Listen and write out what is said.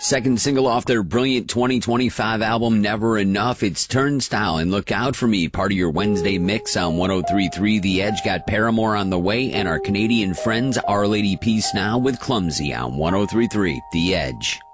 Second single off their brilliant 2025 album, Never Enough. It's Turnstile and Look Out For Me, part of your Wednesday mix on 103.3 The Edge. Got Paramore on the way, and our Canadian friends, Our Lady Peace Now with Clumsy on 103.3 The Edge.